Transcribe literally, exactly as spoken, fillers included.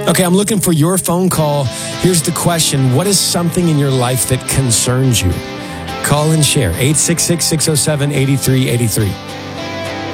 Okay, I'm looking for your phone call. Here's the question. What is something in your life that concerns you? Call and share. eight six six, six oh seven, eight three eight three.